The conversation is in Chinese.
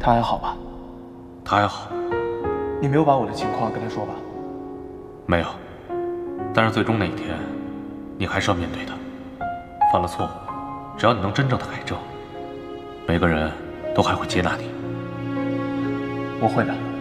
他还好吧？ 他还好。 你没有把我的情况跟他说吧？ 没有。但是最终那一天，你还是要面对的。犯了错误，只要你能真正的改正，每个人都还会接纳你。 我会的。